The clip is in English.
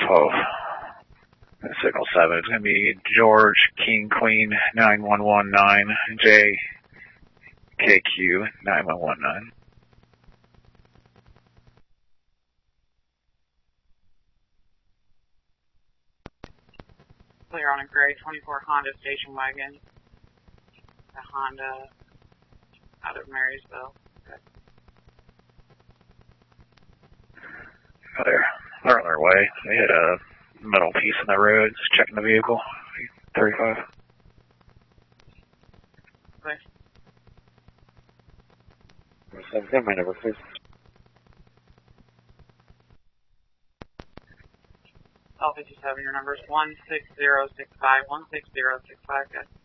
Oh. Signal 7 is going to be George King Queen 9119 JKQ 9119. Clear on a gray 24 Honda station wagon. The Honda out of Marysville. Good. Oh, they're on their way. They hit a metal piece in the road. Just checking the vehicle. 35. Good. Give my number, please. 1257, your number is 16065. 16065, good.